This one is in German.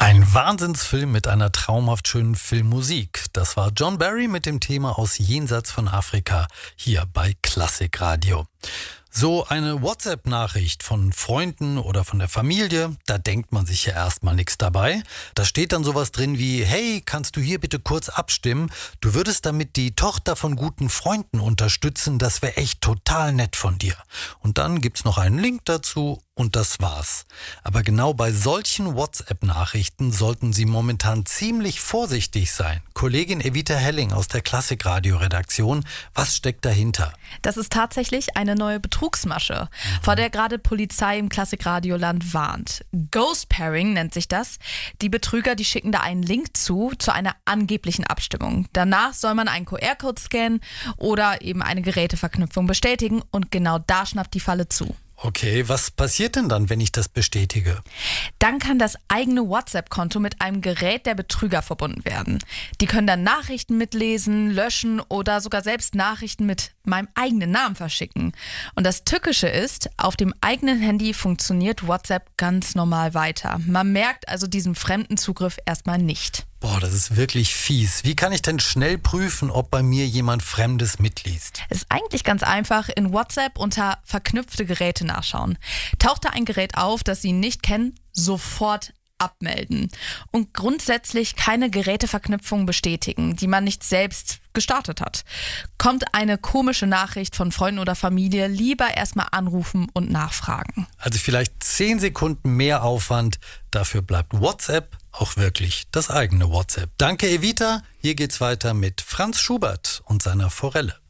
Ein Wahnsinnsfilm mit einer traumhaft schönen Filmmusik. Das war John Barry mit dem Thema aus Jenseits von Afrika hier bei Klassik Radio. So eine WhatsApp-Nachricht von Freunden oder von der Familie, da denkt man sich ja erstmal nichts dabei. Da steht dann sowas drin wie: Hey, kannst du hier bitte kurz abstimmen? Du würdest damit die Tochter von guten Freunden unterstützen, das wäre echt total nett von dir. Und dann gibt's noch einen Link dazu und das war's. Aber genau bei solchen WhatsApp-Nachrichten sollten Sie momentan ziemlich vorsichtig sein. Kollegin Evita Helling aus der Klassik-Radio-Redaktion, was steckt dahinter? Das ist tatsächlich eine neue Betrugsmasche, vor der gerade Polizei im Klassikradioland warnt. Ghost Pairing nennt sich das. Die Betrüger, die schicken da einen Link zu einer angeblichen Abstimmung. Danach soll man einen QR-Code scannen oder eben eine Geräteverknüpfung bestätigen und genau da schnappt die Falle zu. Okay, was passiert denn dann, wenn ich das bestätige? Dann kann das eigene WhatsApp-Konto mit einem Gerät der Betrüger verbunden werden. Die können dann Nachrichten mitlesen, löschen oder sogar selbst Nachrichten mit meinem eigenen Namen verschicken. Und das Tückische ist, auf dem eigenen Handy funktioniert WhatsApp ganz normal weiter. Man merkt also diesen fremden Zugriff erstmal nicht. Boah, das ist wirklich fies. Wie kann ich denn schnell prüfen, ob bei mir jemand Fremdes mitliest? Es ist eigentlich ganz einfach: in WhatsApp unter verknüpfte Geräte nachschauen. Taucht da ein Gerät auf, das Sie nicht kennen, sofort abmelden. Und grundsätzlich keine Geräteverknüpfung bestätigen, die man nicht selbst gestartet hat. Kommt eine komische Nachricht von Freunden oder Familie, lieber erstmal anrufen und nachfragen. Also vielleicht 10 Sekunden mehr Aufwand, dafür bleibt WhatsApp auch wirklich das eigene WhatsApp. Danke, Evita. Hier geht's weiter mit Franz Schubert und seiner Forelle.